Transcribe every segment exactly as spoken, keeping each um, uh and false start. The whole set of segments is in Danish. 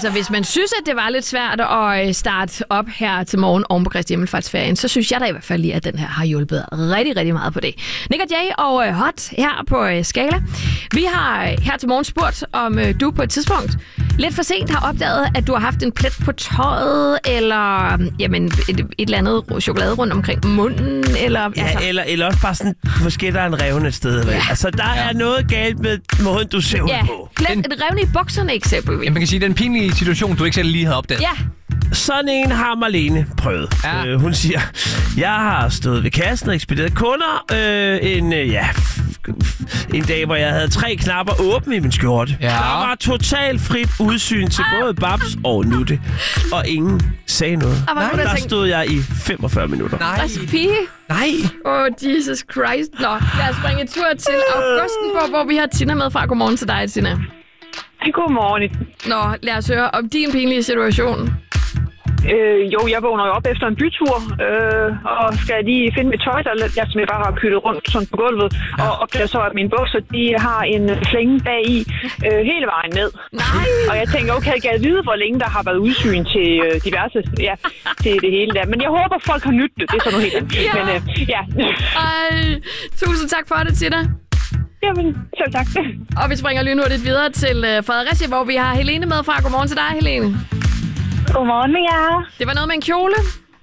altså, hvis man synes, at det var lidt svært at starte op her til morgen oven på Kristi Himmelfartsferien, så synes jeg da i hvert fald lige, at den her har hjulpet rigtig, rigtig meget på det. Nick og Jay og Hot her på Skala. Vi har her til morgen spurgt, om du på et tidspunkt lidt for sent har opdaget, at du har haft en plet på tøjet, eller jamen, et, et eller andet chokolade rundt omkring munden, eller... Ja, altså. eller, eller også bare sådan, måske der er en revne et sted. Ja. Altså, der ja. er noget galt med måden, du ser ud ja. på. Plet, en... et revne i bukserne eksempelvis. Ja, man kan sige, det er en pinlig situation, du ikke selv lige havde opdaget. Ja. Sådan en har Marlene prøvet. Ja. Øh, hun siger, jeg har stået ved kassen og ekspederet kunder øh, en, øh, ja, en dag, hvor jeg havde tre knapper åbne i min skjorte. Ja. Der var totalt frit udsyn til ah. både Babs og Nutte, og ingen sagde noget. Ah, Nej, der tænkt... stod jeg i femogfyrre minutter. Nej. Altså, pige. Nej. Åh, oh, Jesus Christ. Nå, lad os springe en tur til Augustenborg, hvor vi har Tina med fra. Godmorgen til dig, Tina. Godmorgen. Nå, lad os høre om din pinlige situation. Øh, jo, jeg vågner jo op efter en bytur, øh, og skal lige finde mit tøj, der jeg som jeg bare har kyttet rundt sådan på gulvet, ja. og opdager så, at mine bukser, de har en flænge bag i øh, hele vejen ned. Nej. Og jeg tænker, okay, kan jeg vide, hvor længe der har været udsyn til øh, diverse, ja, til det hele der. Men jeg håber, folk har nyttet det. Det er så noget helt andet. Ja. Men øh, ja. Ej, tusind tak for det, Tina. Jamen, selv tak. Og vi springer lynhurtigt videre til øh, Fredericia, hvor vi har Helene med fra. Godmorgen til dig, Helene. Godmorgen med jer. Det var noget med en kjole?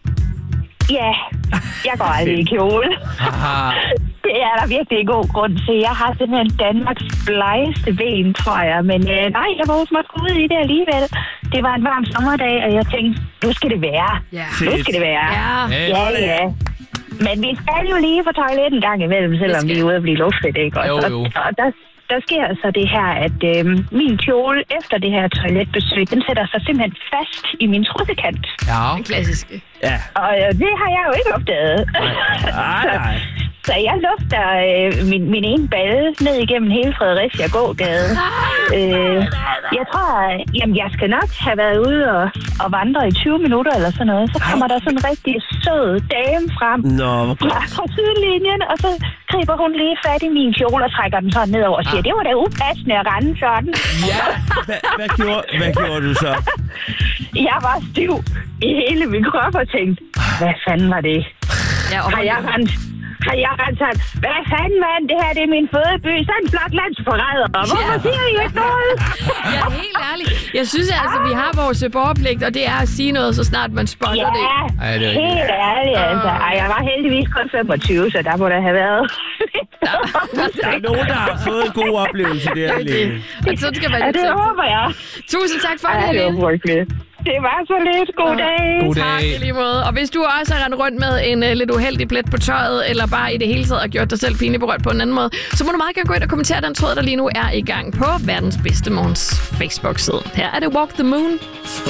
Ja, jeg går aldrig i kjole. Det er der virkelig en god grund til. Jeg har simpelthen Danmarks blegeste ben, tror jeg. Men øh, nej, jeg var også måtte gå ud i det alligevel. Det var en varm sommerdag, og jeg tænkte, nu skal det være. Ja. Nu skal det være. Ja, ja. ja. Men vi skal jo lige på toilettet en gang imellem, selvom vi er ude at blive luftet, ikke? Jo, jo. Og, og der, der sker så det her, at øh, min kjole efter det her toiletbesøg, den sætter sig simpelthen fast i min trussekant. Ja. Den klassiske. Ja. Og øh, det har jeg jo ikke opdaget. Nej, nej. Så jeg lufter øh, min, min ene balle ned igennem hele Fredericia gågade. Øh, jeg tror, jamen jeg skal nok have været ude og, og vandre i tyve minutter eller sådan noget. Så kommer der sådan en rigtig sød dame frem. Nå, hvor godt. Fra sidelinjen, og så griber hun lige fat i min kjole og trækker den sådan nedover og siger, det var da upassende at rende sådan. Ja, hvad, hvad, gjorde, hvad gjorde du så? Jeg var stiv i hele min krop og tænkte, hvad fanden var det? Ja, og har jeg rendt? Har jeg rendt sådan, hvad fanden, mand? Det her, det er min fødeby. Så en flot landsforræder. Hvorfor Ja. siger I ikke noget? Ja, helt ærligt. Jeg synes altså, vi har vores borgerpligt, og det er at sige noget, så snart man spotter Ja, det. Ej, det er helt ærligt, altså. Ej, jeg var heldigvis kun femogtyve, så der må der have været. Der er nogen, der har fået en god oplevelse der, Helene. Og så skal man Ja, det håber jeg. Tusind tak for det, Ja, det Helene. var frygteligt. Det var så lidt. God dag. God Tak dag. i lige måde. Og hvis du også har rendt rundt med en uh, lidt uheldig plet på tøjet, eller bare i det hele taget har gjort dig selv pinligt berørt på en anden måde, så må du meget gerne gå ind og kommentere den tråd, der lige nu er i gang på Verdens Bedste Morgens Facebook-side. Her er det Walk the Moon.